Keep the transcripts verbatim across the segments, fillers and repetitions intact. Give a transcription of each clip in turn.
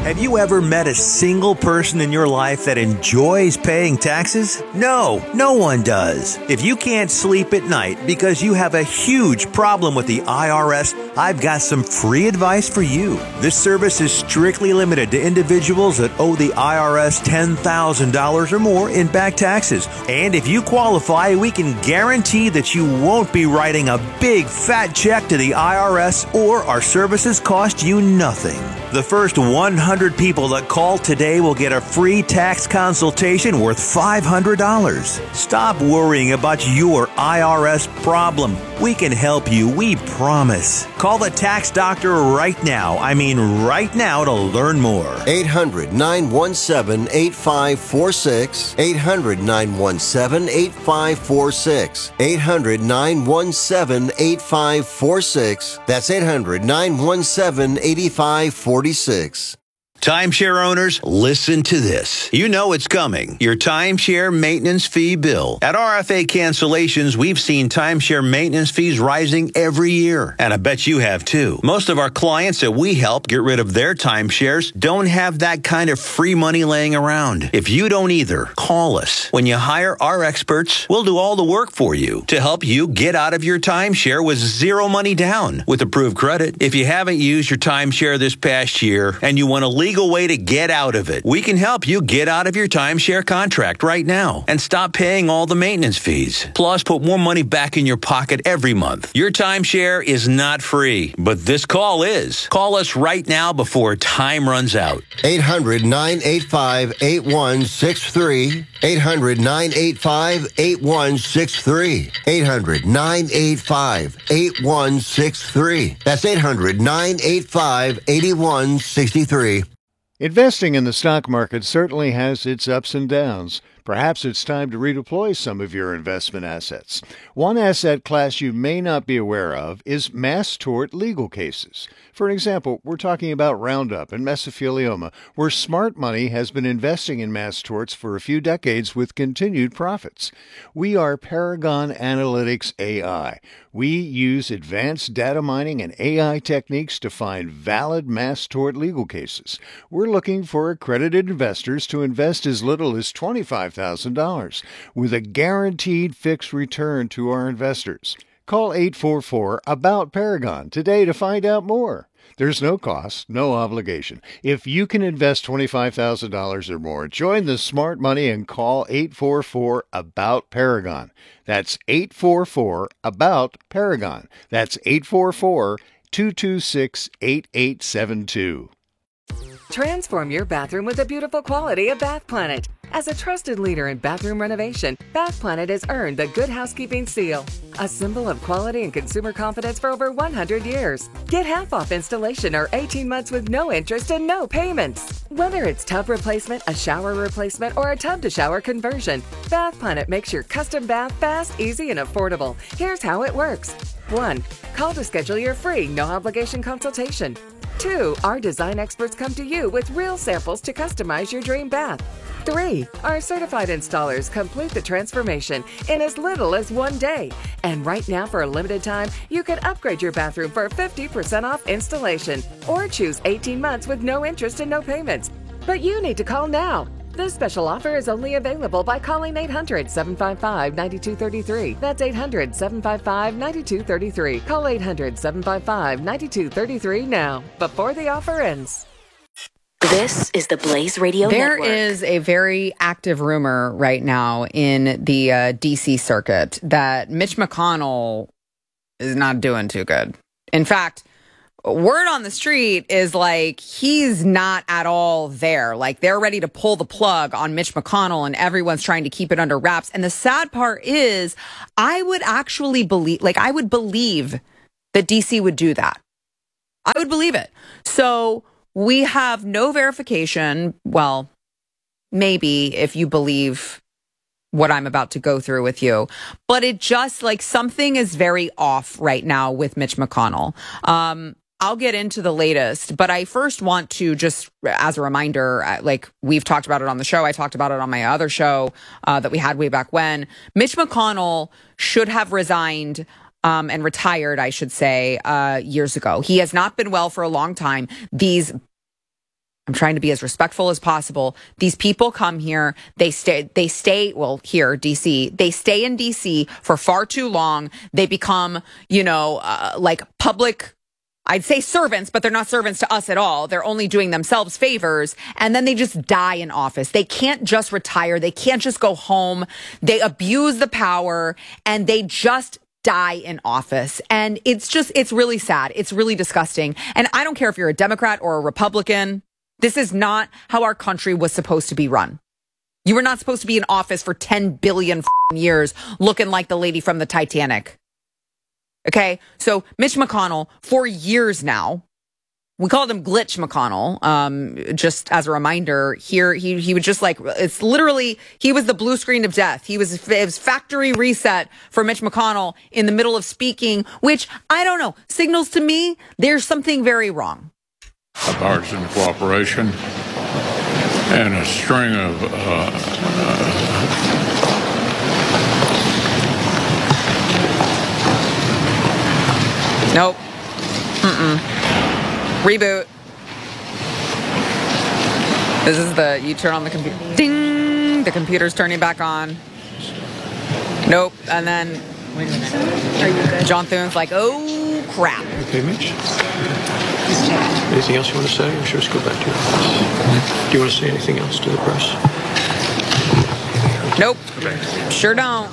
Have you ever met a single person in your life that enjoys paying taxes? No, no one does. If you can't sleep at night because you have a huge problem with the I R S, I've got some free advice for you. This service is strictly limited to individuals that owe the I R S ten thousand dollars or more in back taxes. And if you qualify, we can guarantee that you won't be writing a big fat check to the I R S, or our services cost you nothing. The first one hundred people that call today will get a free tax consultation worth five hundred dollars. Stop worrying about your I R S problem. We can help you, we promise. Call the tax doctor right now. I mean right now to learn more. eight hundred, nine one seven, eight five four six. eight hundred, nine one seven, eight five four six. eight hundred, nine one seven, eight five four six. That's eight hundred, nine one seven, eight five four six. Timeshare owners, listen to this. You know it's coming. Your timeshare maintenance fee bill. At R F A Cancellations, we've seen timeshare maintenance fees rising every year. And I bet you have too. Most of our clients that we help get rid of their timeshares don't have that kind of free money laying around. If you don't either, call us. When you hire our experts, we'll do all the work for you to help you get out of your timeshare with zero money down with approved credit. If you haven't used your timeshare this past year and you want to leave legal way to get out of it, we can help you get out of your timeshare contract right now and stop paying all the maintenance fees. Plus, put more money back in your pocket every month. Your timeshare is not free, but this call is. Call us right now before time runs out. eight hundred, nine eight five, eight one six three. eight hundred, nine eight five, eight one six three. eight hundred, nine eight five, eight one six three. That's eight hundred, nine eight five, eight one six three. Investing in the stock market certainly has its ups and downs. Perhaps it's time to redeploy some of your investment assets. One asset class you may not be aware of is mass tort legal cases. For example, we're talking about Roundup and mesothelioma, where smart money has been investing in mass torts for a few decades with continued profits. We are Paragon Analytics A I. We use advanced data mining and A I techniques to find valid mass tort legal cases. We're looking for accredited investors to invest as little as twenty-five thousand dollars with a guaranteed fixed return to our investors. Call eight four four, ABOUT Paragon today to find out more. There's no cost, no obligation. If you can invest twenty-five thousand dollars or more, join the smart money and call eight four four, ABOUT Paragon. That's eight four four, ABOUT Paragon. That's eight four four, two two six, eight eight seven two. Transform your bathroom with the beautiful quality of Bath Planet. As a trusted leader in bathroom renovation, Bath Planet has earned the Good Housekeeping seal, a symbol of quality and consumer confidence for over one hundred years. Get half off installation or eighteen months with no interest and no payments. Whether it's tub replacement, a shower replacement, or a tub-to-shower conversion, Bath Planet makes your custom bath fast, easy, and affordable. Here's how it works. one. Call to schedule your free, no-obligation consultation. two. Our design experts come to you with real samples to customize your dream bath. three. Our certified installers complete the transformation in as little as one day. And right now, for a limited time, you can upgrade your bathroom for fifty percent off installation or choose eighteen months with no interest and no payments. But you need to call now. This special offer is only available by calling eight hundred, seven five five, nine two three three. That's eight hundred, seven five five, nine two three three. Call eight hundred, seven five five, nine two three three now, before the offer ends. This is the Blaze Radio There Network. is a very active rumor right now in the uh, D C circuit that Mitch McConnell is not doing too good. In fact, word on the street is like he's not at all there. Like they're ready to pull the plug on Mitch McConnell and everyone's trying to keep it under wraps. And the sad part is I would actually believe, like I would believe that D C would do that. I would believe it. So we have no verification. Well, maybe if you believe what I'm about to go through with you, but it just like something is very off right now with Mitch McConnell. Um, I'll get into the latest, but I first want to just, as a reminder, like we've talked about it on the show. I talked about it on my other show uh, that we had way back when. Mitch McConnell should have resigned um, and retired, I should say, uh, years ago. He has not been well for a long time. These I'm trying to be as respectful as possible. These people come here, they stay, they stay, well, here, D C, they stay in D C for far too long. They become, you know, uh, like public, I'd say servants, but they're not servants to us at all. They're only doing themselves favors. And then they just die in office. They can't just retire. They can't just go home. They abuse the power and they just die in office. And it's just, it's really sad. It's really disgusting. And I don't care if you're a Democrat or a Republican. This is not how our country was supposed to be run. You were not supposed to be in office for ten billion years looking like the lady from the Titanic. Okay, so Mitch McConnell, for years now, we called him Glitch McConnell. Um, just as a reminder, here he he would just like it's literally he was the blue screen of death. He was it was factory reset for Mitch McConnell in the middle of speaking, which I don't know signals to me there's something very wrong. Bipartisan cooperation and a string of. Uh, uh, Nope. Mm-mm. Reboot. This is the, you turn on the computer. Ding! The computer's turning back on. Nope. And then Wait a minute. Are you good? John Thune's like, oh, crap. Okay, Mitch. Anything else you want to say, or should we just go back to your office? Do you want to say anything else to the press? Nope. Okay. Sure don't.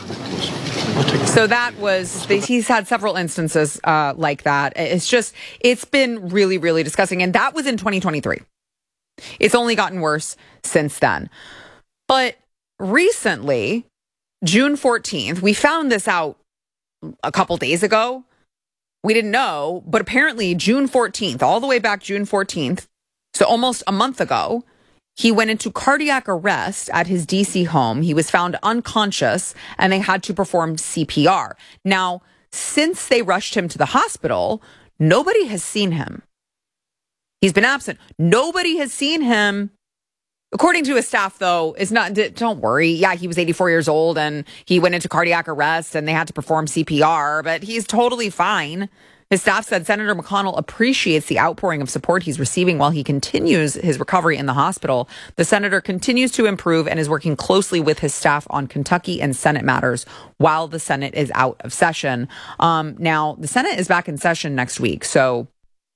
So that was, he's had several instances uh, like that. It's just, it's been really, really disgusting. And that was in twenty twenty-three. It's only gotten worse since then. But recently, June fourteenth, we found this out a couple days ago. We didn't know, but apparently June fourteenth, all the way back June fourteenth, so almost a month ago, he went into cardiac arrest at his D C home. He was found unconscious and they had to perform C P R. Now, since they rushed him to the hospital, nobody has seen him. He's been absent. Nobody has seen him. According to his staff, though, is not, don't worry. Yeah, he was eighty-four years old and he went into cardiac arrest and they had to perform C P R, but he's totally fine. His staff said Senator McConnell appreciates the outpouring of support he's receiving while he continues his recovery in the hospital. The senator continues to improve and is working closely with his staff on Kentucky and Senate matters while the Senate is out of session. Um, now, the Senate is back in session next week. So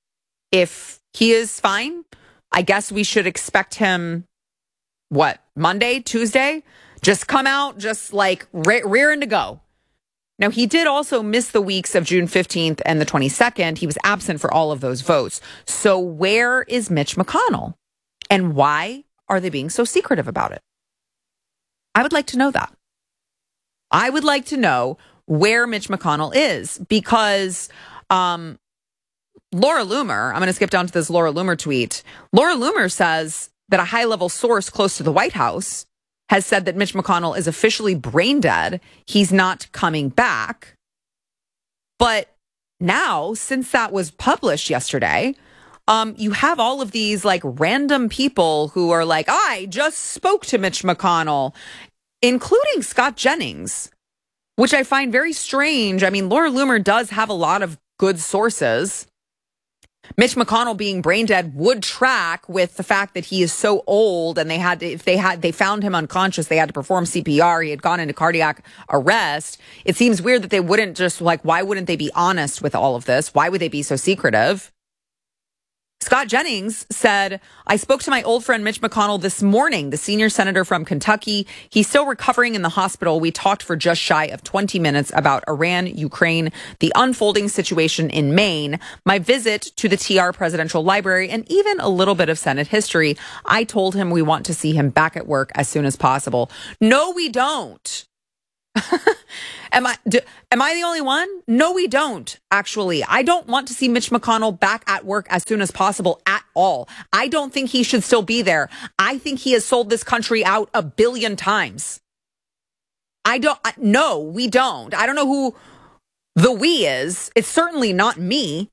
if he is fine, I guess we should expect him, what, Monday, Tuesday? Just come out, just like re- rearing to go. Now, he did also miss the weeks of June fifteenth and the twenty-second. He was absent for all of those votes. So where is Mitch McConnell? And why are they being so secretive about it? I would like to know that. I would like to know where Mitch McConnell is because um, Laura Loomer, I'm going to skip down to this Laura Loomer tweet. Laura Loomer says that a high-level source close to the White House has said that Mitch McConnell is officially brain dead. He's not coming back. But now, since that was published yesterday, um, you have all of these like random people who are like, I just spoke to Mitch McConnell, including Scott Jennings, which I find very strange. I mean, Laura Loomer does have a lot of good sources. Mitch McConnell being brain dead would track with the fact that he is so old and they had to, if they had they found him unconscious, they had to perform C P R. He had gone into cardiac arrest. It seems weird that they wouldn't just like, why wouldn't they be honest with all of this? Why would they be so secretive? Scott Jennings said, I spoke to my old friend Mitch McConnell this morning, the senior senator from Kentucky. He's still recovering in the hospital. We talked for just shy of twenty minutes about Iran, Ukraine, the unfolding situation in Maine, my visit to the T R Presidential Library, and even a little bit of Senate history. I told him we want to see him back at work as soon as possible. No, we don't. Am I do, am I the only one? No, we don't, actually. I don't want to see Mitch McConnell back at work as soon as possible at all. I don't think he should still be there. I think he has sold this country out a billion times. I don't, no, we don't. I don't know who the we is. It's certainly not me.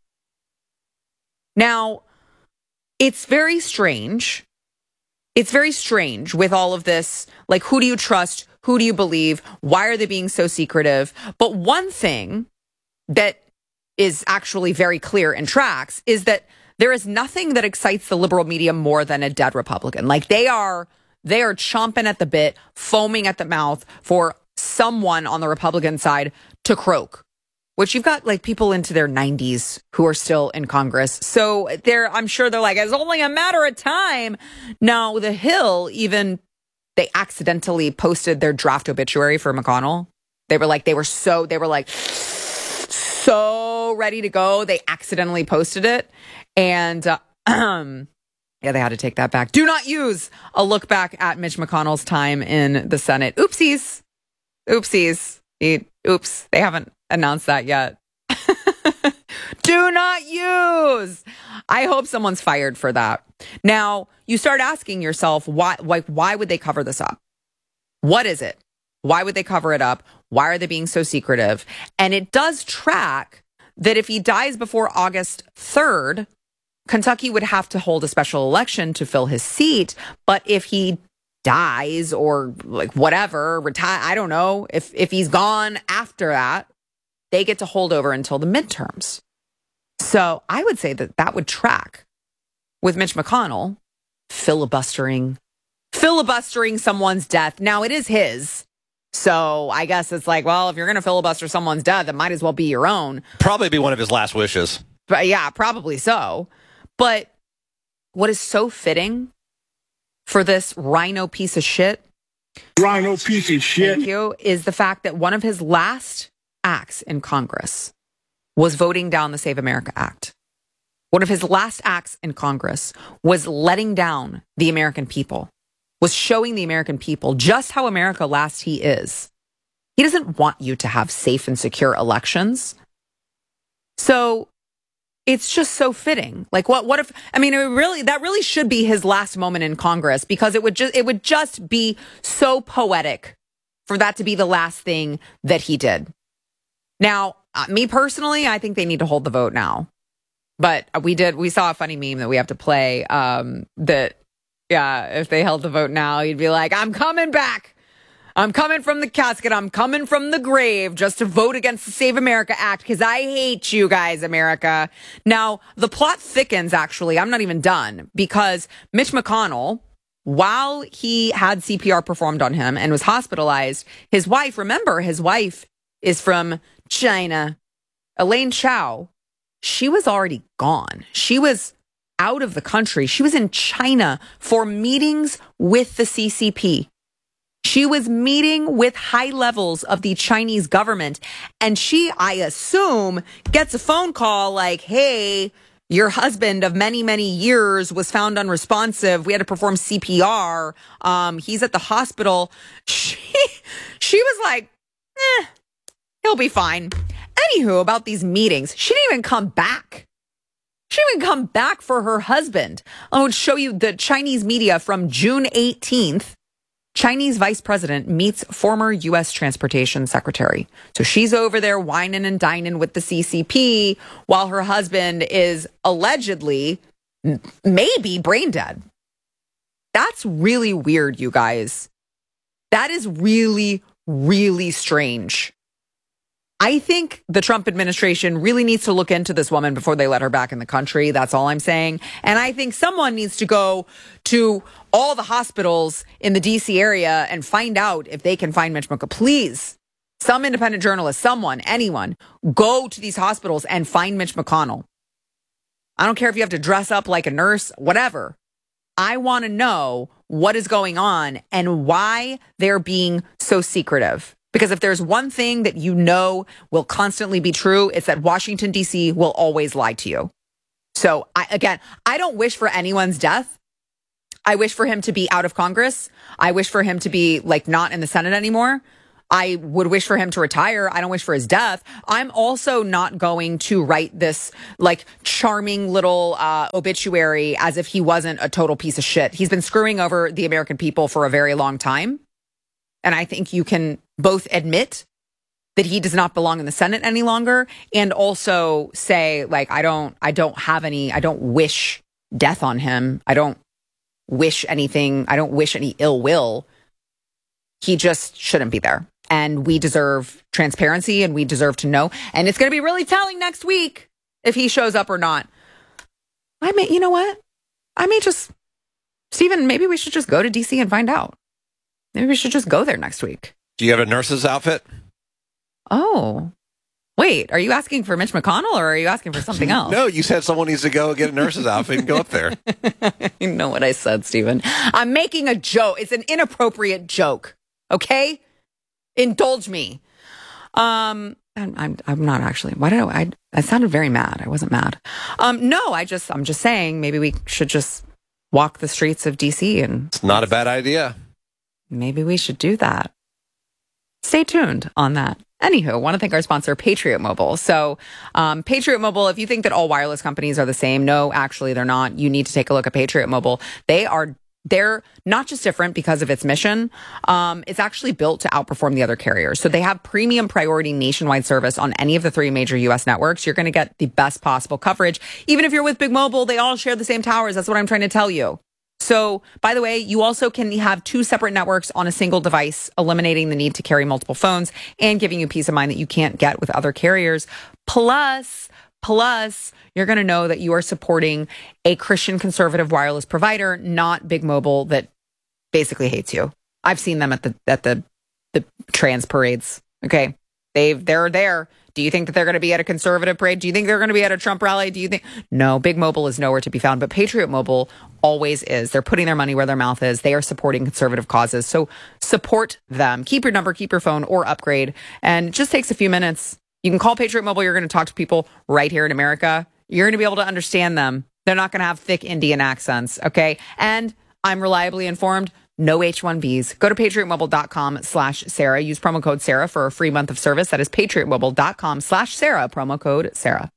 Now, it's very strange. It's very strange with all of this. Like, who do you trust? Who do you believe? Why are they being so secretive? But one thing that is actually very clear and tracks is that There is nothing that excites the liberal media more than a dead Republican. Like they are, they are chomping at the bit, foaming at the mouth for someone on the Republican side to croak, which you've got like people into their nineties who are still in Congress. So they're, I'm sure they're like, it's only a matter of time. No, the Hill even, they accidentally posted their draft obituary for McConnell. They were like, they were so, they were like, so ready to go. They accidentally posted it. And, uh, yeah, they had to take that back. Do not use a look back at Mitch McConnell's time in the Senate. Oopsies. Oopsies. He, oops. They haven't announced that yet. Do not use. I hope someone's fired for that. Now, you start asking yourself, why, like, why would they cover this up? What is it? Why would they cover it up? Why are they being so secretive? And it does track that if he dies before August third, Kentucky would have to hold a special election to fill his seat. But if he dies or like whatever, retire, I don't know, if, if he's gone after that, they get to hold over until the midterms. So I would say that that would track with Mitch McConnell filibustering, filibustering someone's death. Now it is his. So I guess it's like, well, if you're going to filibuster someone's death, it might as well be your own. Probably be one of his last wishes. But yeah, probably so. But what is so fitting for this rhino piece of shit, rhino piece of shit, thank you, is the fact that one of his last acts in Congress was voting down the Save America Act. One of his last acts in Congress was letting down the American people, was showing the American people just how America last he is. He doesn't want you to have safe and secure elections. So it's just so fitting. Like what, what if, I mean, it really, that really should be his last moment in Congress, because it would just, it would just be so poetic for that to be the last thing that he did. Now, uh, me personally, I think they need to hold the vote now. But we did, we saw a funny meme that we have to play, um, that, yeah, if they held the vote now, you'd be like, I'm coming back. I'm coming from the casket. I'm coming from the grave just to vote against the Save America Act because I hate you guys, America. Now, the plot thickens, actually. I'm not even done, because Mitch McConnell, while he had C P R performed on him and was hospitalized, his wife, remember, his wife is from China, Elaine Chao. She was already gone. She was out of the country. She was in China for meetings with the C C P. She was meeting with high levels of the Chinese government. And she, I assume, gets a phone call like, hey, your husband of many, many years was found unresponsive. We had to perform C P R. Um, he's at the hospital. She, she was like, eh, he'll be fine. Anywho, about these meetings, she didn't even come back. She didn't even come back for her husband. I would show you the Chinese media from June eighteenth. Chinese vice president meets former U S transportation secretary. So she's over there whining and dining with the C C P while her husband is allegedly maybe brain dead. That's really weird, you guys. That is really, really strange. I think the Trump administration really needs to look into this woman before they let her back in the country. That's all I'm saying. And I think someone needs to go to all the hospitals in the D C area and find out if they can find Mitch McConnell. Please, some independent journalist, someone, anyone, go to these hospitals and find Mitch McConnell. I don't care if you have to dress up like a nurse, whatever. I want to know what is going on and why they're being so secretive. Because if there's one thing that you know will constantly be true, it's that Washington, D C will always lie to you. So, I, again, I don't wish for anyone's death. I wish for him to be out of Congress. I wish for him to be, like, not in the Senate anymore. I would wish for him to retire. I don't wish for his death. I'm also not going to write this, like, charming little uh, obituary as if he wasn't a total piece of shit. He's been screwing over the American people for a very long time. And I think you can both admit that he does not belong in the Senate any longer, and also say, like, I don't, I don't have any, I don't wish death on him. I don't wish anything. I don't wish any ill will. He just shouldn't be there. And we deserve transparency, and we deserve to know. And it's going to be really telling next week if he shows up or not. I may, you know what? I may just, Stephen, maybe we should just go to D C and find out. Maybe we should just go there next week. Do you have a nurse's outfit? Oh. Wait, are you asking for Mitch McConnell or are you asking for something else? No, you said someone needs to go get a nurse's outfit and go up there. You know what I said, Stephen. I'm making a joke. It's an inappropriate joke. Okay? Indulge me. Um, I'm, I'm, I'm not actually. Why did I, I? I sounded very mad. I wasn't mad. Um, no, I just, I'm just saying maybe we should just walk the streets of D C and. It's not a bad idea. Maybe we should do that. Stay tuned on that. Anywho, I want to thank our sponsor, Patriot Mobile. So, um, Patriot Mobile, if you think that all wireless companies are the same, no, actually they're not. You need to take a look at Patriot Mobile. They are, they're not just different because of its mission. Um, it's actually built to outperform the other carriers. So they have premium priority nationwide service on any of the three major U S networks. You're going to get the best possible coverage. Even if you're with Big Mobile, they all share the same towers. That's what I'm trying to tell you. So, by the way, you also can have two separate networks on a single device, eliminating the need to carry multiple phones and giving you peace of mind that you can't get with other carriers. Plus, plus, you're going to know that you are supporting a Christian conservative wireless provider, not Big Mobile that basically hates you. I've seen them at the at the the trans parades. Okay, they've they're there. Do you think that they're going to be at a conservative parade? Do you think they're going to be at a Trump rally? Do you think? No, Big Mobile is nowhere to be found, but Patriot Mobile always is. They're putting their money where their mouth is. They are supporting conservative causes. So support them. Keep your number, keep your phone, or upgrade. And it just takes a few minutes. You can call Patriot Mobile. You're going to talk to people right here in America. You're going to be able to understand them. They're not going to have thick Indian accents, okay? And I'm reliably informed. No H one Bs. Go to patriotmobile.com slash Sarah. Use promo code Sarah for a free month of service. That is patriotmobile.com slash Sarah. Promo code Sarah.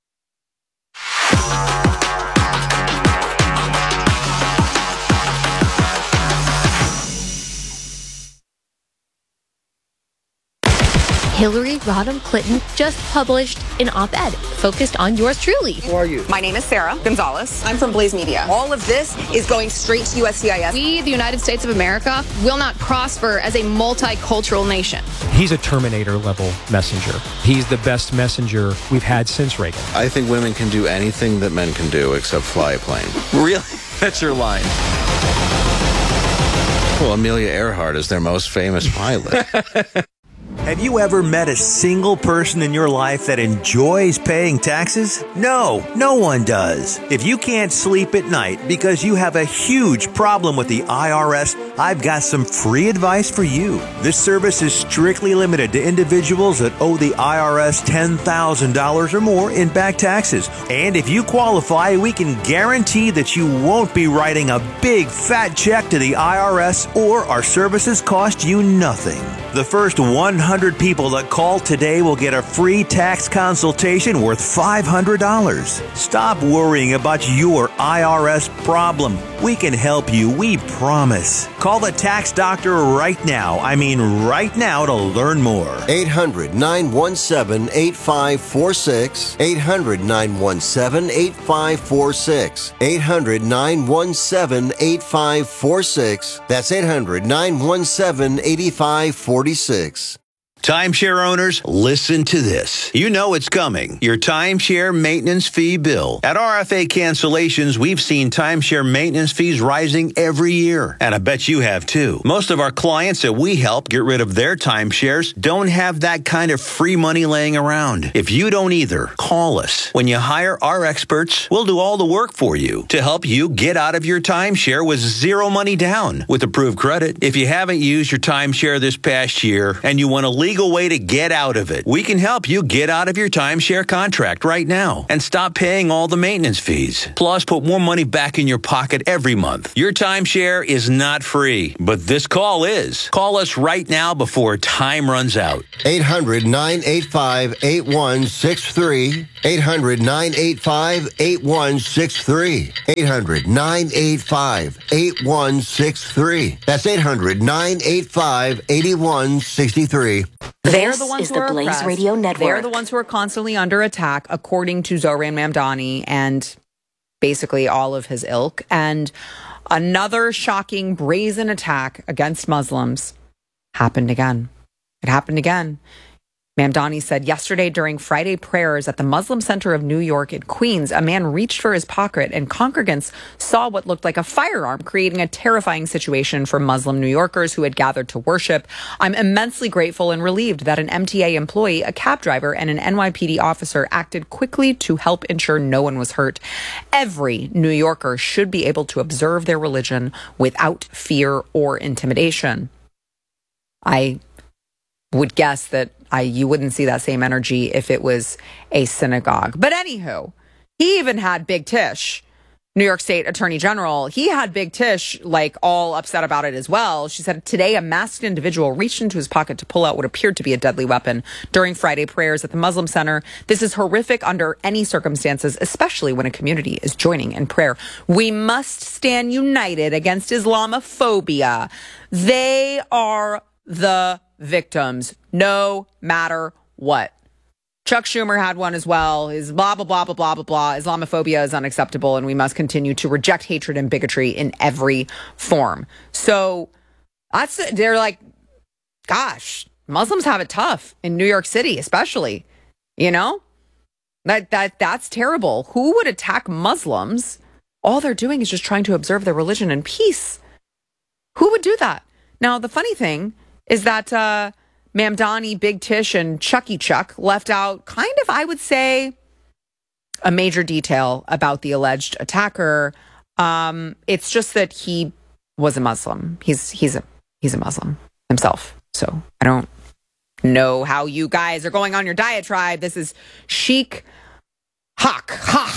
Hillary Rodham Clinton just published an op-ed focused on yours truly. Who are you? My name is Sarah Gonzalez. I'm from Blaze Media. All of this is going straight to U S C I S. We, the United States of America, will not prosper as a multicultural nation. He's a Terminator-level messenger. He's the best messenger we've had since Reagan. I think women can do anything that men can do except fly a plane. Really? That's your line. Well, Amelia Earhart is their most famous pilot. Have you ever met a single person in your life that enjoys paying taxes? No, no one does. If you can't sleep at night because you have a huge problem with the I R S, I've got some free advice for you. This service is strictly limited to individuals that owe the I R S ten thousand dollars or more in back taxes. And if you qualify, we can guarantee that you won't be writing a big fat check to the I R S, or our services cost you nothing. The first one hundred people that call today will get a free tax consultation worth five hundred dollars. Stop worrying about your I R S problem. We can help you, we promise. Call the tax doctor right now. I mean right now to learn more. eight hundred, nine one seven, eight five four six. eight hundred, nine one seven, eight five four six. eight hundred, nine one seven, eight five four six. That's eight hundred, nine one seven, eight five four six. Timeshare owners, listen to this. You know it's coming. Your timeshare maintenance fee bill. At R F A Cancellations, we've seen timeshare maintenance fees rising every year. And I bet you have too. Most of our clients that we help get rid of their timeshares don't have that kind of free money laying around. If you don't either, call us. When you hire our experts, we'll do all the work for you to help you get out of your timeshare with zero money down with approved credit. If you haven't used your timeshare this past year and you want to leave legal way to get out of it. We can help you get out of your timeshare contract right now and stop paying all the maintenance fees. Plus, put more money back in your pocket every month. Your timeshare is not free, but this call is. Call us right now before time runs out. eight hundred, nine eight five, eight one six three. eight hundred, nine eight five, eight one six three. eight hundred, nine eight five, eight one six three. That's eight hundred, nine eight five, eight one six three. They're the ones is who the are Blaze oppressed. Radio Network. They're the ones who are constantly under attack, according to Zohran Mamdani and basically all of his ilk. And another shocking, brazen attack against Muslims happened again. It happened again. Mamdani said yesterday during Friday prayers at the Muslim Center of New York in Queens, a man reached for his pocket and congregants saw what looked like a firearm, creating a terrifying situation for Muslim New Yorkers who had gathered to worship. I'm immensely grateful and relieved that an M T A employee, a cab driver, and an N Y P D officer acted quickly to help ensure no one was hurt. Every New Yorker should be able to observe their religion without fear or intimidation. I would guess that I you wouldn't see that same energy if it was a synagogue. But anywho, he even had Big Tish, New York State Attorney General. He had Big Tish like all upset about it as well. She said today a masked individual reached into his pocket to pull out what appeared to be a deadly weapon during Friday prayers at the Muslim Center. This is horrific under any circumstances, especially when a community is joining in prayer. We must stand united against Islamophobia. They are the victims, no matter what. Chuck Schumer had one as well. His blah, blah, blah, blah, blah, blah, blah. Islamophobia is unacceptable, and we must continue to reject hatred and bigotry in every form. So that's, they're like, gosh, Muslims have it tough in New York City, especially, you know, that, that, that's terrible. Who would attack Muslims? All they're doing is just trying to observe their religion in peace. Who would do that? Now, the funny thing is that uh, Mamdani, Big Tish, and Chucky Chuck left out kind of, I would say, a major detail about the alleged attacker. Um, it's just that he was a Muslim. He's he's a he's a Muslim himself. So I don't know how you guys are going on your diatribe. This is Sheikh Haq.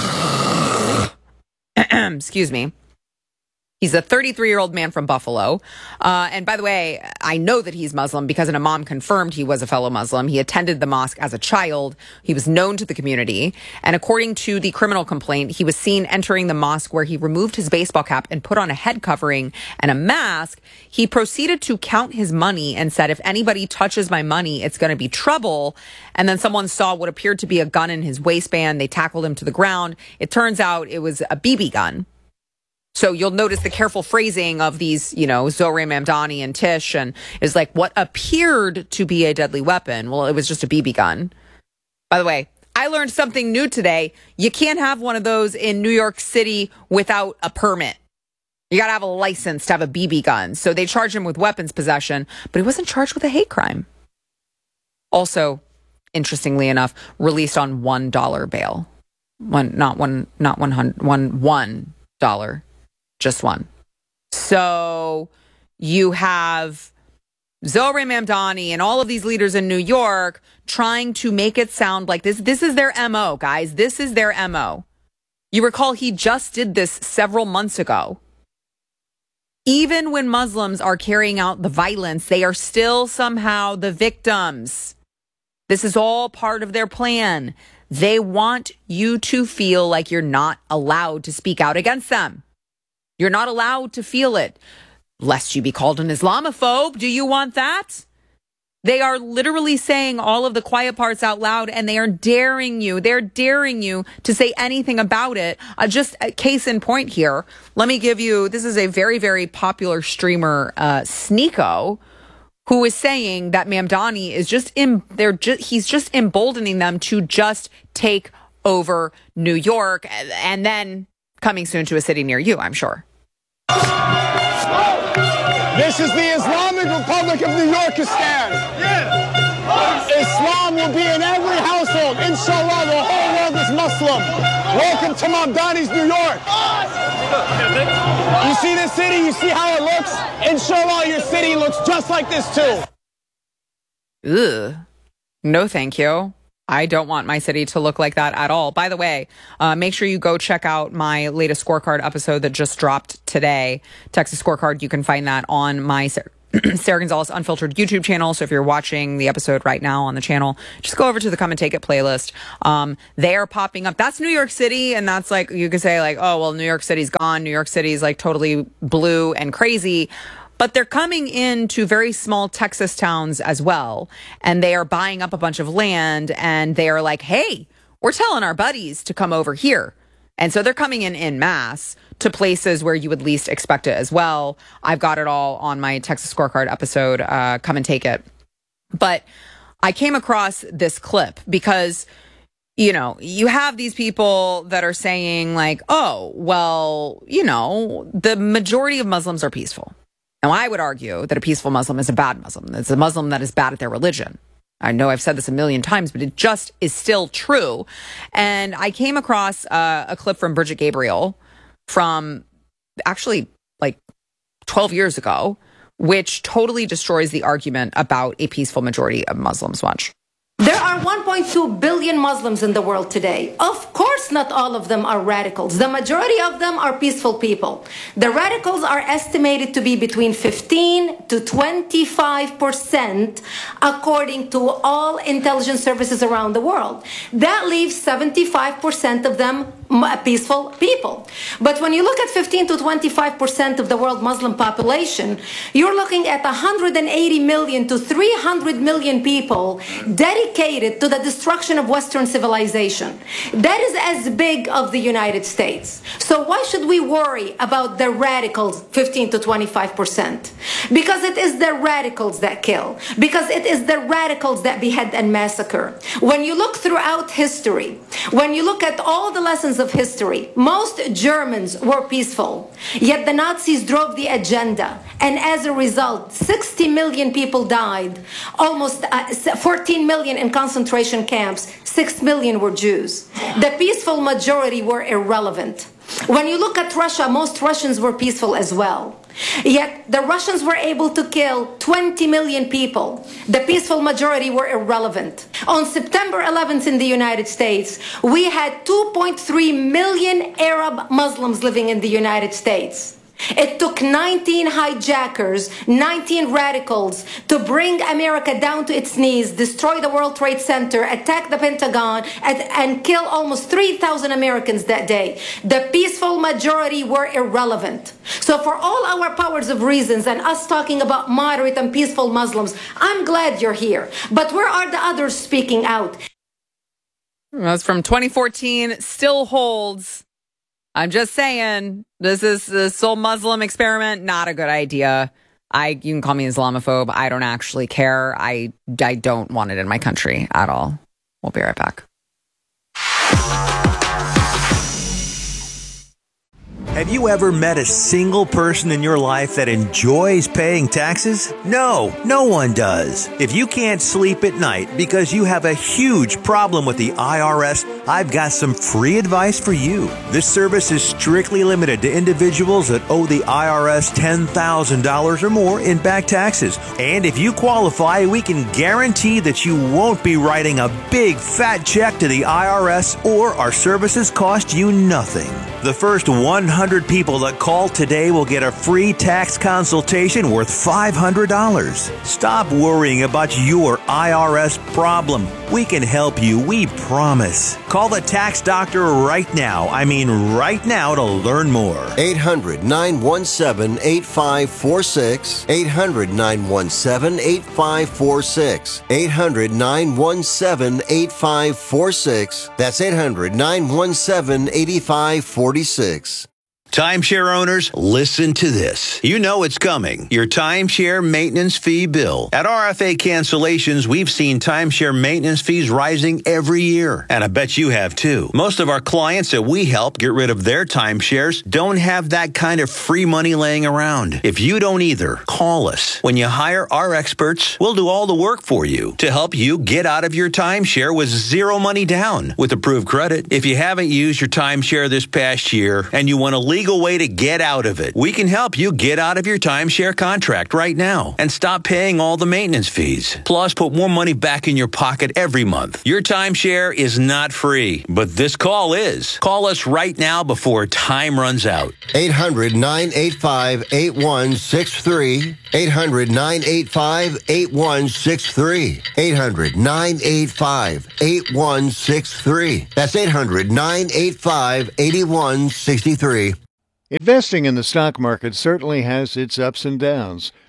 Ha. Excuse me. He's a thirty-three-year-old man from Buffalo. Uh, and by the way, I know that he's Muslim because an imam confirmed he was a fellow Muslim. He attended the mosque as a child. He was known to the community. And according to the criminal complaint, he was seen entering the mosque where he removed his baseball cap and put on a head covering and a mask. He proceeded to count his money and said, if anybody touches my money, it's going to be trouble. And then someone saw what appeared to be a gun in his waistband. They tackled him to the ground. It turns out it was a B B gun. So you'll notice the careful phrasing of these, you know, Zohran Mamdani and Tish, and is like what appeared to be a deadly weapon. Well, it was just a B B gun. By the way, I learned something new today. You can't have one of those in New York City without a permit. You got to have a license to have a B B gun. So they charged him with weapons possession, but he wasn't charged with a hate crime. Also, interestingly enough, released on one dollar bail. One, not one, not one hundred, one, one dollar. Just one. So you have Zohran Mamdani and all of these leaders in New York trying to make it sound like this. This is their M O, guys. This is their M O. You recall he just did this several months ago. Even when Muslims are carrying out the violence, they are still somehow the victims. This is all part of their plan. They want you to feel like you're not allowed to speak out against them. You're not allowed to feel it, lest you be called an Islamophobe. Do you want that? They are literally saying all of the quiet parts out loud, and they are daring you. They're daring you to say anything about it. Uh, just a case in point here. Let me give you, this is a very, very popular streamer, uh, Sneeko, who is saying that Mamdani is just, in, they're just, he's just emboldening them to just take over New York, and then coming soon to a city near you, I'm sure. This is the Islamic Republic of New Yorkistan. Islam will be in every household. Inshallah, the whole world is Muslim. Welcome to Mamdani's New York. You see this city? You see how it looks? Inshallah, your city looks just like this too. Ugh. No, thank you. I don't want my city to look like that at all. By the way, uh, make sure you go check out my latest scorecard episode that just dropped today. Texas Scorecard, you can find that on my Sarah, Sarah Gonzalez Unfiltered YouTube channel. So if you're watching the episode right now on the channel, just go over to the Come and Take It playlist. Um, they are popping up. That's New York City. And that's like, you could say like, oh, well, New York City's gone. New York City's like totally blue and crazy. But they're coming into very small Texas towns as well. And they are buying up a bunch of land. And they are like, hey, we're telling our buddies to come over here. And so they're coming in en masse to places where you would least expect it as well. I've got it all on my Texas Scorecard episode. Uh, come and take it. But I came across this clip because, you know, you have these people that are saying like, oh, well, you know, the majority of Muslims are peaceful. Now, I would argue that a peaceful Muslim is a bad Muslim. It's a Muslim that is bad at their religion. I know I've said this a million times, but it just is still true. And I came across uh, a clip from Bridget Gabriel from actually like twelve years ago, which totally destroys the argument about a peaceful majority of Muslims. Watch. There are one point two billion Muslims in the world today. Of course, not all of them are radicals. The majority of them are peaceful people. The radicals are estimated to be between fifteen to twenty-five percent, according to all intelligence services around the world. That leaves seventy-five percent of them peaceful people. But when you look at fifteen to twenty-five percent of the world Muslim population, you're looking at one hundred eighty million to three hundred million people dedicated to the destruction of Western civilization. That is as big of the United States. So why should we worry about the radicals, fifteen to twenty-five percent? Because it is the radicals that kill. Because it is the radicals that behead and massacre. When you look throughout history, when you look at all the lessons of history, most Germans were peaceful, yet the Nazis drove the agenda, and as a result, sixty million people died, almost uh, fourteen million in concentration camps, six million were Jews. The peaceful majority were irrelevant. When you look at Russia, most Russians were peaceful as well. Yet the Russians were able to kill twenty million people. The peaceful majority were irrelevant. On September eleventh in the United States, we had two point three million Arab Muslims living in the United States. It took nineteen hijackers, nineteen radicals to bring America down to its knees, destroy the World Trade Center, attack the Pentagon, and, and kill almost three thousand Americans that day. The peaceful majority were irrelevant. So for all our powers of reasons and us talking about moderate and peaceful Muslims, I'm glad you're here. But where are the others speaking out? That's from twenty fourteen, still holds. I'm just saying, this is this whole Muslim experiment, not a good idea. I, you can call me Islamophobe. I don't actually care. I, I don't want it in my country at all. We'll be right back. Have you ever met a single person in your life that enjoys paying taxes? No, no one does. If you can't sleep at night because you have a huge problem with the I R S, I've got some free advice for you. This service is strictly limited to individuals that owe the I R S ten thousand dollars or more in back taxes. And if you qualify, we can guarantee that you won't be writing a big fat check to the I R S, or our services cost you nothing. The first one hundred people that call today will get a free tax consultation worth five hundred dollars. Stop worrying about your I R S problem. We can help you, we promise. Call the tax doctor right now. I mean right now to learn more. eight hundred, nine one seven, eight five four six. eight hundred, nine one seven, eight five four six. eight hundred, nine one seven, eight five four six. That's eight hundred, nine one seven, eight five four six. Timeshare owners, listen to this. You know it's coming. Your timeshare maintenance fee bill. At R F A Cancellations, we've seen timeshare maintenance fees rising every year. And I bet you have too. Most of our clients that we help get rid of their timeshares don't have that kind of free money laying around. If you don't either, call us. When you hire our experts, we'll do all the work for you to help you get out of your timeshare with zero money down with approved credit. If you haven't used your timeshare this past year and you want to leave legal way to get out of it. We can help you get out of your timeshare contract right now and stop paying all the maintenance fees. Plus, put more money back in your pocket every month. Your timeshare is not free, but this call is. Call us right now before time runs out. eight hundred, nine eight five, eight one six three. eight hundred, nine eight five, eight one six three. eight hundred, nine eight five, eight one six three. That's eight hundred, nine eight five, eight one six three. Investing in the stock market certainly has its ups and downs.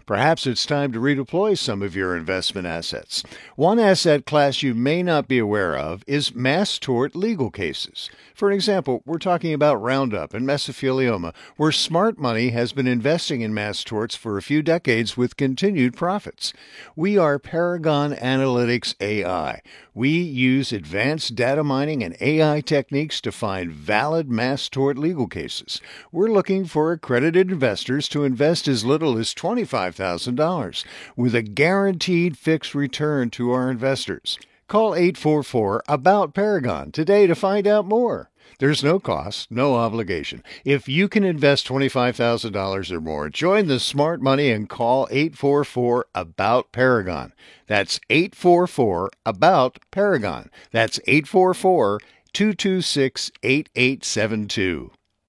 Perhaps it's time to redeploy some of your investment assets. One asset class you may not be aware of is mass tort legal cases. For example, we're talking about Roundup and mesothelioma, where smart money has been investing in mass torts for a few decades with continued profits. We are Paragon Analytics A I. We use advanced data mining and A I techniques to find valid mass tort legal cases. We're looking for accredited investors to invest as little as twenty-five thousand dollars with a guaranteed fixed return to our investors. Call eight four four about Paragon today to find out more. There's no cost, no obligation. If you can invest twenty-five thousand dollars or more, join the smart money and call eight four four about Paragon. That's eight four four about Paragon. That's eight four four, two two six, eight eight seven two.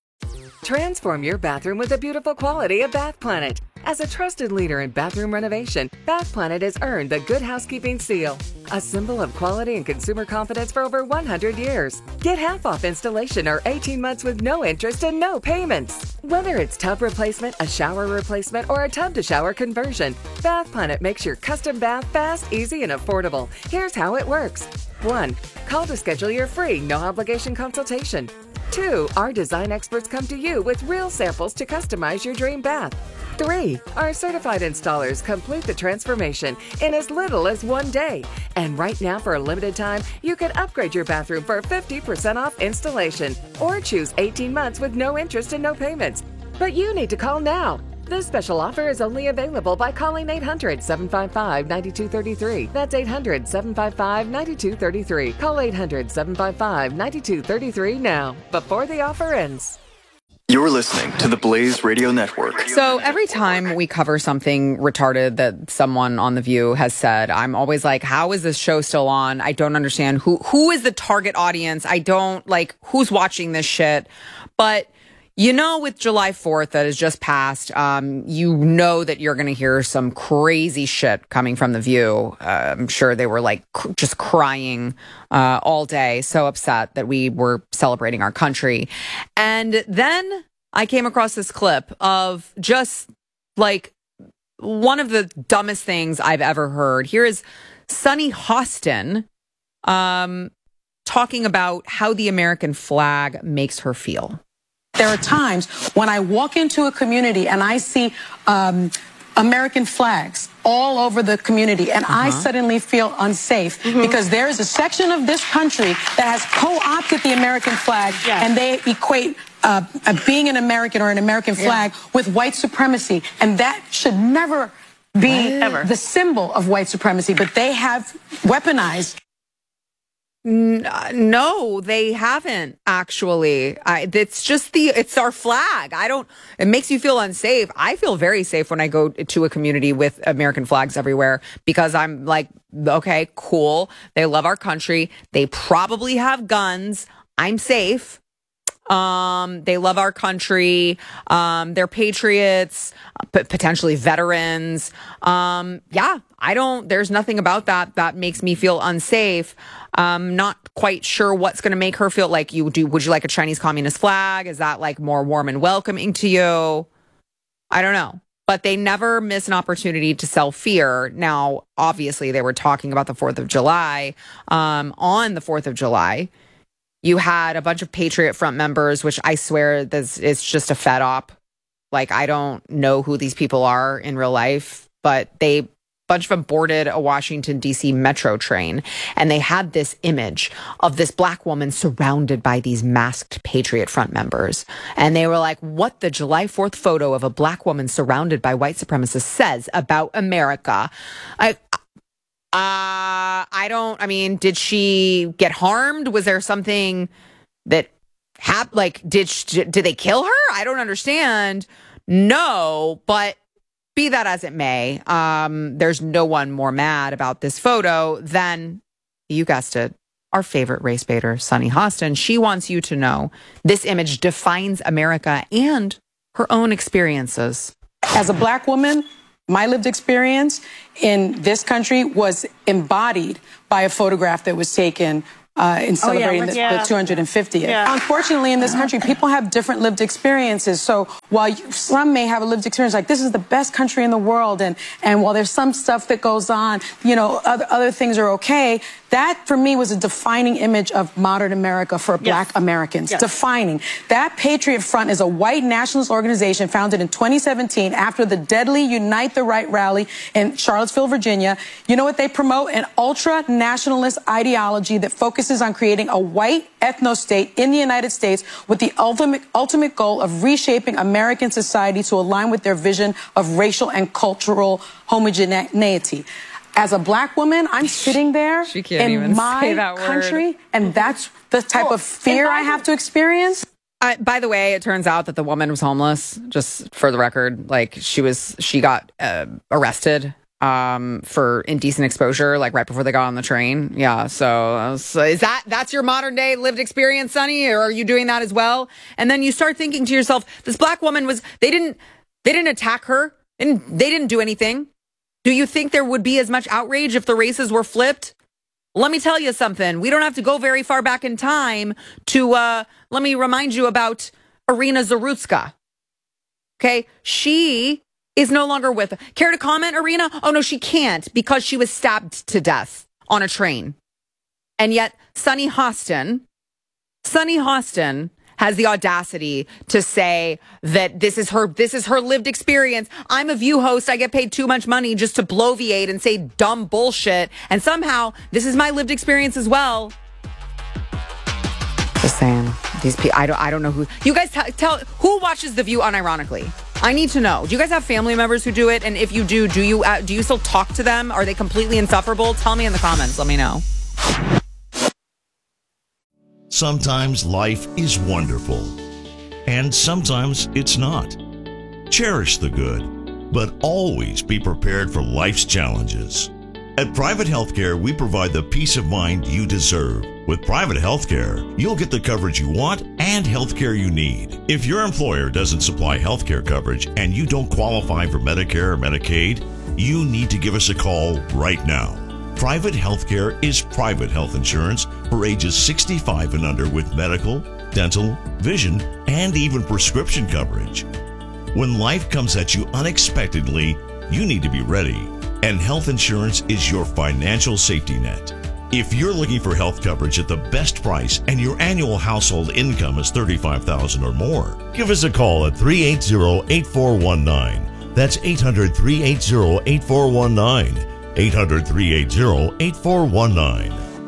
Transform your bathroom with the beautiful quality of Bath Planet. As a trusted leader in bathroom renovation, Bath Planet has earned the Good Housekeeping seal, a symbol of quality and consumer confidence for over one hundred years. Get half off installation or eighteen months with no interest and no payments. Whether it's tub replacement, a shower replacement, or a tub-to-shower conversion, Bath Planet makes your custom bath fast, easy, and affordable. Here's how it works. one. Call to schedule your free, no-obligation consultation. two. Our design experts come to you with real samples to customize your dream bath. three. Our certified installers complete the transformation in as little as one day. And right now, for a limited time, you can upgrade your bathroom for fifty percent off installation or choose eighteen months with no interest and no payments. But you need to call now. This special offer is only available by calling eight hundred, seven five five, nine two three three. That's eight hundred, seven five five, nine two three three. Call eight hundred, seven five five, nine two three three now, before the offer ends. You're listening to the Blaze Radio Network. So every time we cover something retarded that someone on The View has said, I'm always like, how is this show still on? I don't understand. Who who is the target audience? I don't, like, who's watching this shit? But, you know, with July fourth that has just passed, um, you know that you're going to hear some crazy shit coming from The View. Uh, I'm sure they were, like, cr- just crying uh, all day, so upset that we were celebrating our country. And then I came across this clip of just, like, one of the dumbest things I've ever heard. Here is Sunny Hostin um, talking about how the American flag makes her feel. There are times when I walk into a community and I see um, American flags all over the community, and uh-huh. I suddenly feel unsafe mm-hmm. because there is a section of this country that has co-opted the American flag, yes. and they equate uh, being an American or an American flag yeah. with white supremacy, and that should never be Ever. the symbol of white supremacy, but they have weaponized. No, they haven't actually. I, it's just the, it's our flag. I don't, it makes you feel unsafe. I feel very safe when I go to a community with American flags everywhere because I'm like, okay, cool. They love our country. They probably have guns. I'm safe. Um, they love our country. Um, they're patriots, p- potentially veterans. Um, yeah, I don't, there's nothing about that that makes me feel unsafe. Um, not quite sure what's going to make her feel like you do. Would you like a Chinese communist flag? Is that like more warm and welcoming to you? I don't know. But they never miss an opportunity to sell fear. Now, obviously, they were talking about the fourth of July. Um, on the fourth of July, you had a bunch of Patriot Front members, which I swear this is just a fed op. Like, I don't know who these people are in real life, but they, a bunch of them boarded a Washington, D C metro train, and they had this image of this black woman surrounded by these masked Patriot Front members. And they were like, what the July fourth photo of a black woman surrounded by white supremacists says about America. I, Uh, I don't, I mean, did she get harmed? Was there something that happened? Like, did, she, did they kill her? I don't understand. No, but be that as it may, um, there's no one more mad about this photo than, you guessed it, our favorite race baiter, Sunny Hostin. She wants you to know this image defines America and her own experiences. As a black woman, my lived experience in this country was embodied by a photograph that was taken uh, in celebrating oh, yeah, the, yeah. the two hundred fiftieth. Yeah. Unfortunately, in this country, people have different lived experiences. So while you, some may have a lived experience like this is the best country in the world, and, and while there's some stuff that goes on, you know, other, other things are okay, that for me was a defining image of modern America for black yes. Americans. Yes. Defining. That Patriot Front is a white nationalist organization founded in twenty seventeen after the deadly Unite the Right rally in Charlottesville, Virginia. You know what they promote? An ultra-nationalist ideology that focuses on creating a white ethno-state in the United States with the ultimate, ultimate goal of reshaping American society to align with their vision of racial and cultural homogeneity. As a black woman, I'm sitting there she can't in even my say that country, word. and that's the type Oh, of fear I have to experience. Uh, by the way, it turns out that the woman was homeless. Just for the record, like she was, she got uh, arrested um, for indecent exposure, like right before they got on the train. Yeah. So, uh, so is that that's your modern day lived experience, Sonny, or are you doing that as well? And then you start thinking to yourself, this black woman was they didn't they didn't attack her, and they didn't do anything. Do you think there would be as much outrage if the races were flipped? Let me tell you something. We don't have to go very far back in time to, uh, let me remind you about Irina Zarutska. Okay? She is no longer with... Care to comment, Irina? Oh, no, she can't because she was stabbed to death on a train. And yet, Sunny Hostin, Sunny Hostin has the audacity to say that this is her this is her lived experience. I'm a View host. I get paid too much money just to bloviate and say dumb bullshit. And somehow this is my lived experience as well. Just saying. These people, I don't I don't know who. You guys t- tell who watches The View unironically. I need to know. Do you guys have family members who do it? And if you do, do you uh, do you still talk to them? Are they completely insufferable? Tell me in the comments. Let me know. Sometimes life is wonderful, and sometimes it's not. Cherish the good, but always be prepared for life's challenges. At Private Healthcare, we provide the peace of mind you deserve. With Private Healthcare, you'll get the coverage you want and healthcare you need. If your employer doesn't supply healthcare coverage and you don't qualify for Medicare or Medicaid, you need to give us a call right now. Private Healthcare is private health insurance for ages sixty-five and under with medical, dental, vision, and even prescription coverage. When life comes at you unexpectedly, you need to be ready, and health insurance is your financial safety net. If you're looking for health coverage at the best price and your annual household income is thirty-five thousand dollars or more, give us a call at three eight zero, eight four one nine. That's eight hundred, three eight zero, eight four one nine. eight hundred, three eight zero, eight four one nine.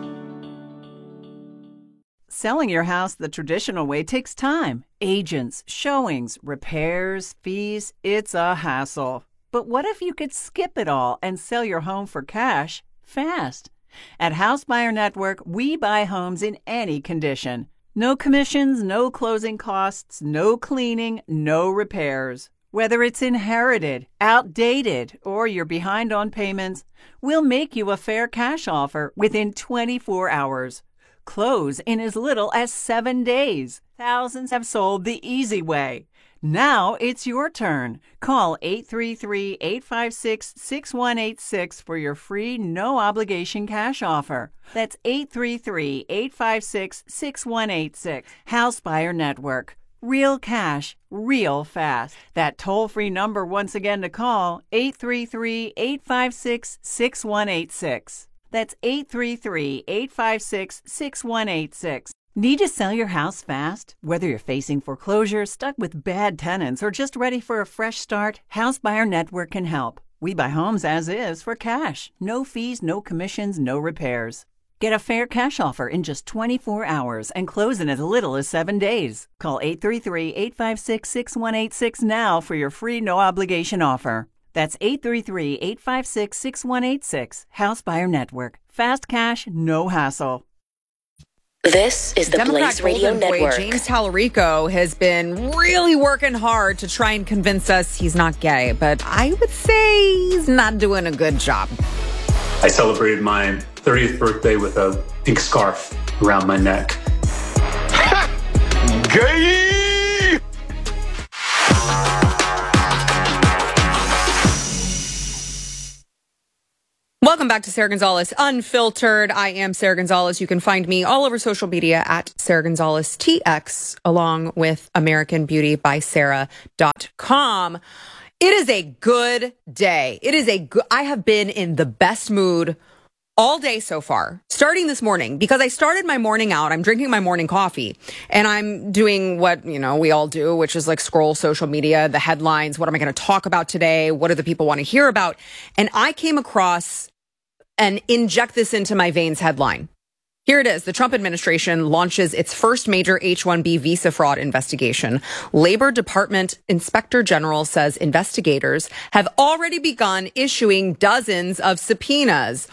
Selling your house the traditional way takes time. Agents, showings, repairs, fees. It's a hassle. But what if you could skip it all and sell your home for cash fast? At House Buyer Network, we buy homes in any condition. No commissions, no closing costs, no cleaning, no repairs. Whether it's inherited, outdated, or you're behind on payments, we'll make you a fair cash offer within twenty-four hours. Close in as little as seven days. Thousands have sold the easy way. Now it's your turn. Call eight three three, eight five six, six one eight six for your free, no-obligation cash offer. That's eight three three, eight five six, six one eight six. House Buyer Network. Real cash, real fast. That toll-free number once again to call, eight three three, eight five six, six one eight six. That's eight three three, eight five six, six one eight six. Need to sell your house fast? Whether you're facing foreclosure, stuck with bad tenants, or just ready for a fresh start, House Buyer Network can help. We buy homes as is for cash. No fees, no commissions, no repairs. Get a fair cash offer in just twenty-four hours and close in as little as seven days. Call eight three three, eight five six, six one eight six now for your free no-obligation offer. That's eight three three, eight five six, six one eight six. House Buyer Network. Fast cash, no hassle. This is the Democrat Blaze Radio Golden Boy, Network. James Tallarico has been really working hard to try and convince us he's not gay, but I would say he's not doing a good job. I celebrated my thirtieth birthday with a pink scarf around my neck. Gay! Welcome Welcome back to Sarah Gonzalez Unfiltered. I am Sarah Gonzalez. You can find me all over social media at Sarah Gonzalez T X, along with American Beauty by Sarah dot com. It is a good day. It is a good, I have been in the best mood all day so far, starting this morning, because I started my morning out. I'm drinking my morning coffee and I'm doing what, you know, we all do, which is like scroll social media, the headlines. What am I going to talk about today? What do the people want to hear about? And I came across an inject this into my veins headline. Here it is. The Trump administration launches its first major H one B visa fraud investigation. Labor Department Inspector General says investigators have already begun issuing dozens of subpoenas.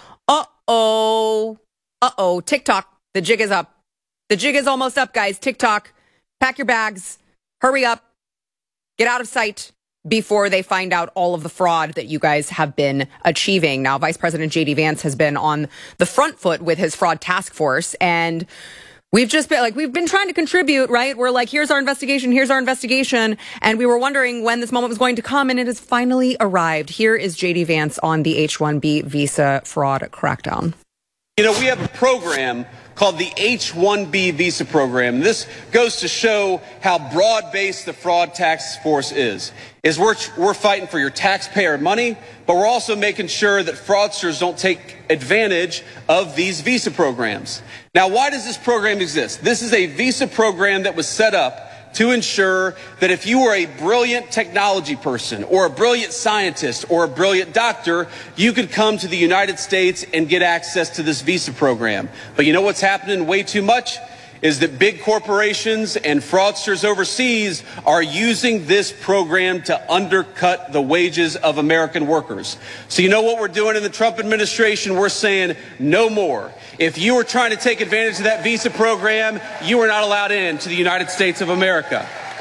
Uh-oh. Uh-oh. TikTok. The jig is up. The jig is almost up, guys. TikTok. Pack your bags. Hurry up. Get out of sight before they find out all of the fraud that you guys have been achieving. Now, Vice President J D Vance has been on the front foot with his fraud task force, and we've just been like, we've been trying to contribute, right? We're like, here's our investigation, here's our investigation. And we were wondering when this moment was going to come, and it has finally arrived. Here is J D Vance on the H one B visa fraud crackdown. You know, we have a program called the H one B visa program. This goes to show how broad-based the fraud task force is. Is we're, we're fighting for your taxpayer money, but we're also making sure that fraudsters don't take advantage of these visa programs. Now, why does this program exist? This is a visa program that was set up to ensure that if you were a brilliant technology person or a brilliant scientist or a brilliant doctor, you could come to the United States and get access to this visa program. But you know what's happening way too much? Is that big corporations and fraudsters overseas are using this program to undercut the wages of American workers. So you know what we're doing in the Trump administration? We're saying no more. If you were trying to take advantage of that visa program, you are not allowed in to the United States of America.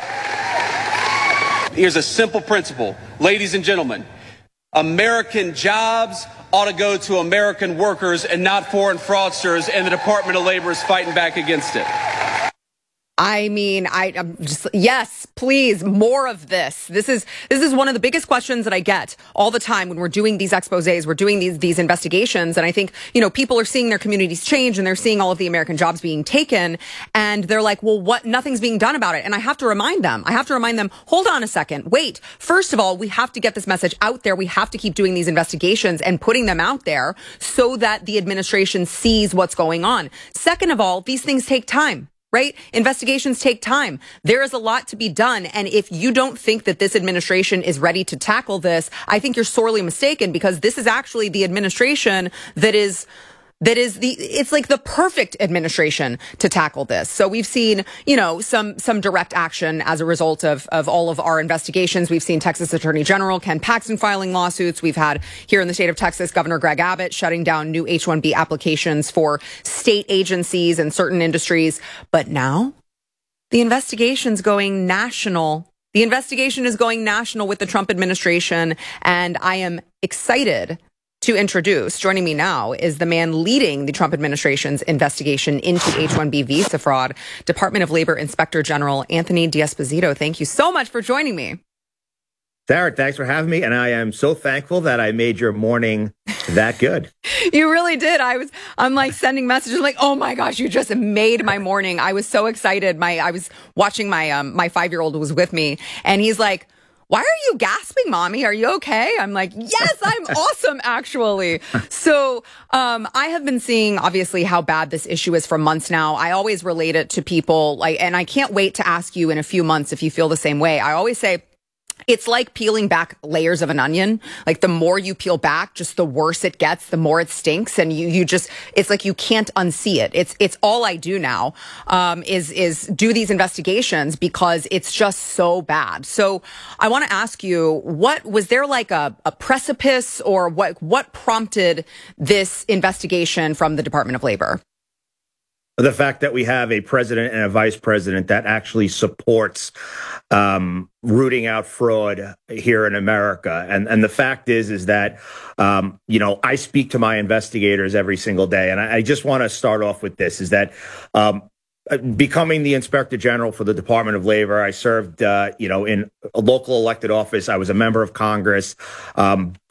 Here's a simple principle, ladies and gentlemen. American jobs ought to go to American workers and not foreign fraudsters, and the Department of Labor is fighting back against it. I mean, I, I'm just, yes, please, more of this. This is, this is one of the biggest questions that I get all the time when we're doing these exposés, we're doing these, these investigations. And I think, you know, people are seeing their communities change and they're seeing all of the American jobs being taken. And they're like, well, what, nothing's being done about it. And I have to remind them, I have to remind them, hold on a second. Wait, first of all, we have to get this message out there. We have to keep doing these investigations and putting them out there so that the administration sees what's going on. Second of all, these things take time. Right? Investigations take time. There is a lot to be done. And if you don't think that this administration is ready to tackle this, I think you're sorely mistaken, because this is actually the administration that is That is the, it's like the perfect administration to tackle this. So we've seen, you know, some, some direct action as a result of, of all of our investigations. We've seen Texas Attorney General Ken Paxton filing lawsuits. We've had here in the state of Texas, Governor Greg Abbott shutting down new H one B applications for state agencies and certain industries. But now the investigation's going national. The investigation is going national with the Trump administration. And I am excited to introduce, joining me now, is the man leading the Trump administration's investigation into H one B visa fraud, Department of Labor Inspector General Anthony D'Esposito. Thank you so much for joining me. Sarah, thanks for having me, and I am so thankful that I made your morning that good. You really did. I was, I'm like sending messages like, oh my gosh, you just made my morning. I was so excited. My, I was watching my, um, my five-year-old was with me, and he's like, why are you gasping, mommy? Are you okay? I'm like, yes, I'm awesome, actually. So um, I have been seeing, obviously, how bad this issue is for months now. I always relate it to people, like, and I can't wait to ask you in a few months if you feel the same way. I always say, it's like peeling back layers of an onion. Like the more you peel back, just the worse it gets, the more it stinks. And you, you just, it's like you can't unsee it. It's, it's all I do now, um, is, is do these investigations because it's just so bad. So I want to ask you, what, was there like a, a precipice, or what, what prompted this investigation from the Department of Labor? The fact that we have a president and a vice president that actually supports um, rooting out fraud here in America. And and the fact is, is that, um, you know, I speak to my investigators every single day. And I, I just want to start off with this, is that um, becoming the Inspector General for the Department of Labor, I served, uh, you know, in a local elected office. I was a member of Congress. Um, but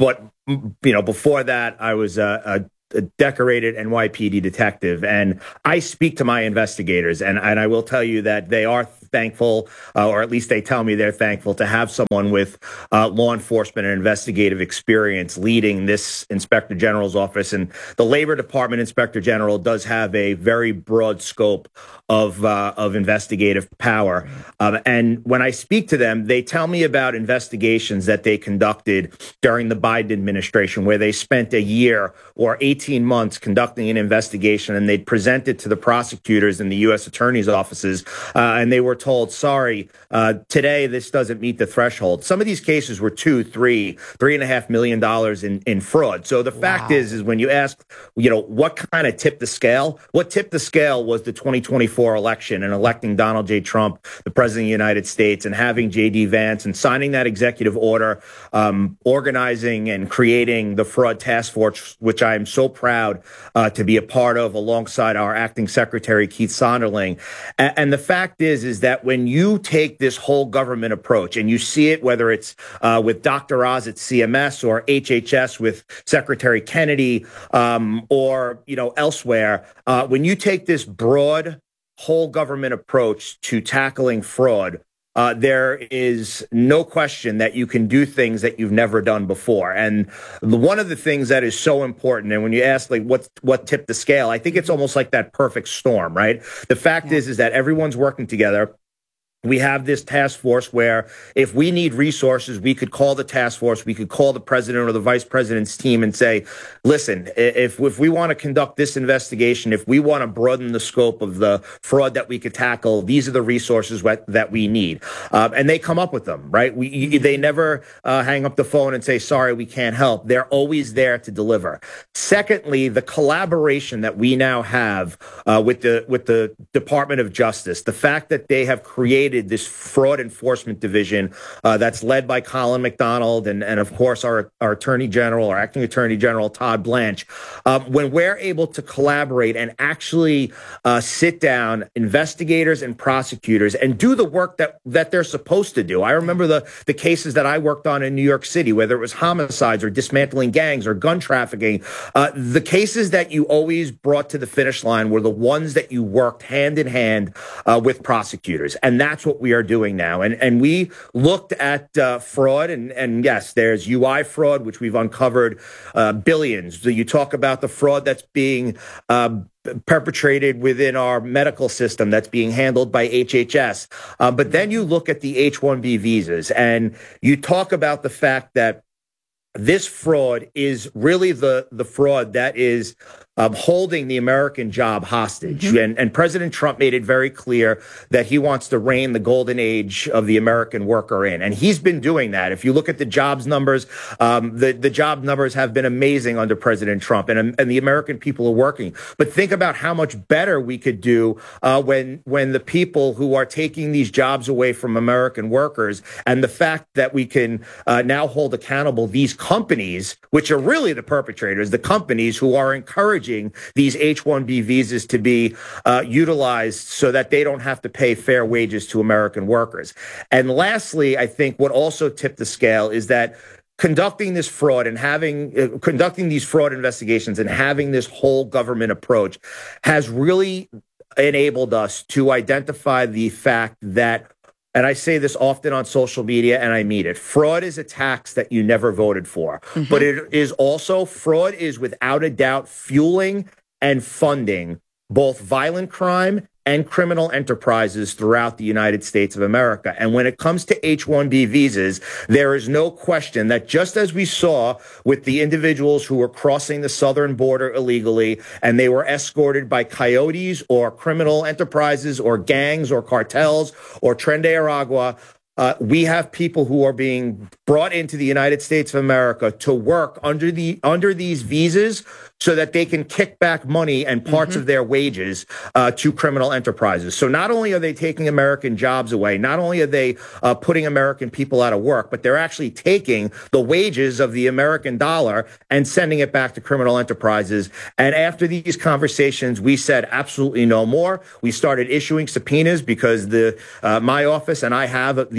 you know, before that, I was a, a, a decorated N Y P D detective, and I speak to my investigators, and, and I will tell you that they are thankful, uh, or at least they tell me they're thankful to have someone with uh, law enforcement and investigative experience leading this Inspector General's office. And the Labor Department Inspector General does have a very broad scope of uh, of investigative power. Um, and when I speak to them, they tell me about investigations that they conducted during the Biden administration, where they spent a year or eighteen months conducting an investigation, and they'd present it to the prosecutors and the U S attorney's offices, uh, and they were told, sorry, uh, today this doesn't meet the threshold. Some of these cases were two, three, three and a half million dollars in, in fraud. So the wow. fact is, is when you ask, you know, what kind of tipped the scale? What tipped the scale was the twenty twenty-four election and electing Donald J. Trump, the president of the United States, and having J D Vance and signing that executive order, um, organizing and creating the fraud task force, which I am so proud uh, to be a part of alongside our acting secretary, Keith Sonderling. And, and the fact is, is that when you take this whole government approach and you see it, whether it's uh, with Doctor Oz at C M S or H H S with Secretary Kennedy um, or, you know, elsewhere, uh, when you take this broad whole government approach to tackling fraud, Uh, there is no question that you can do things that you've never done before. And the, one of the things that is so important, and when you ask, like, what, what tipped the scale, I think it's almost like that perfect storm, right? The fact yeah. is, is that everyone's working together. We have this task force where if we need resources, we could call the task force, we could call the president or the vice president's team and say, listen, if, if we want to conduct this investigation, if we want to broaden the scope of the fraud that we could tackle, these are the resources what, that we need. Uh, and they come up with them, right? We, they never uh, hang up the phone and say, sorry, we can't help. They're always there to deliver. Secondly, the collaboration that we now have uh, with the with the Department of Justice, the fact that they have created this fraud enforcement division uh, that's led by Colin McDonald and, and of course, our, our Attorney General, our Acting Attorney General, Todd Blanche. Um, when we're able to collaborate and actually uh, sit down, investigators and prosecutors, and do the work that, that they're supposed to do. I remember the, the cases that I worked on in New York City, whether it was homicides or dismantling gangs or gun trafficking. Uh, the cases that you always brought to the finish line were the ones that you worked hand in hand uh, with prosecutors. And that's what we are doing now. And and we looked at uh, fraud, and, and yes, there's U I fraud, which we've uncovered uh, billions. So you talk about the fraud that's being uh, perpetrated within our medical system that's being handled by H H S. Uh, but then you look at the H one B visas, and you talk about the fact that this fraud is really the, the fraud that is um, holding the American job hostage. Mm-hmm. And, and President Trump made it very clear that he wants to rein the golden age of the American worker in. And he's been doing that. If you look at the jobs numbers, um, the, the job numbers have been amazing under President Trump, and, and the American people are working. But think about how much better we could do uh, when, when the people who are taking these jobs away from American workers, and the fact that we can uh, now hold accountable these companies, which are really the perpetrators, the companies who are encouraging these H one B visas to be uh, utilized so that they don't have to pay fair wages to American workers. And lastly, I think what also tipped the scale is that conducting this fraud and having uh, conducting these fraud investigations and having this whole government approach has really enabled us to identify the fact that, and I say this often on social media, and I mean it, fraud is a tax that you never voted for. Mm-hmm. But it is also, fraud is without a doubt fueling and funding both violent crime and criminal enterprises throughout the United States of America. And when it comes to H one B visas, there is no question that just as we saw with the individuals who were crossing the southern border illegally, and they were escorted by coyotes or criminal enterprises or gangs or cartels or Tren de Aragua, Uh, we have people who are being brought into the United States of America to work under the under these visas so that they can kick back money and parts mm-hmm. of their wages uh, to criminal enterprises. So not only are they taking American jobs away, not only are they uh, putting American people out of work, but they're actually taking the wages of the American dollar and sending it back to criminal enterprises. And after these conversations, we said absolutely no more. We started issuing subpoenas because the uh, my office and I have the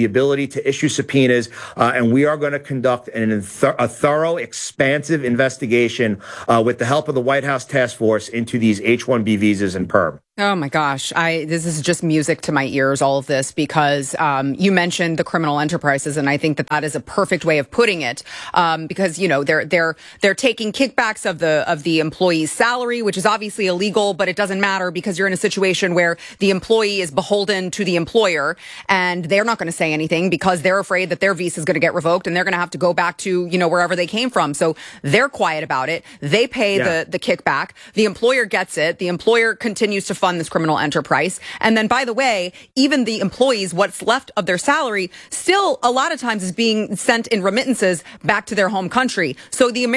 the ability to issue subpoenas, uh, and we are going to conduct an, a thorough, expansive investigation uh, with the help of the White House task force into these H one B visas and perm. Oh my gosh, I this is just music to my ears, all of this, because um, you mentioned the criminal enterprises, and I think that that is a perfect way of putting it, um, because you know they're they're they're taking kickbacks of the of the employee's salary, which is obviously illegal, but it doesn't matter because you're in a situation where the employee is beholden to the employer, and they're not going to say anything because they're afraid that their visa is going to get revoked, and they're going to have to go back to you know wherever they came from. So they're quiet about it. They pay yeah. the the kickback. The employer gets it. The employer continues to fund this criminal enterprise. And then, by the way, even the employees, what's left of their salary, still a lot of times is being sent in remittances back to their home country. So the American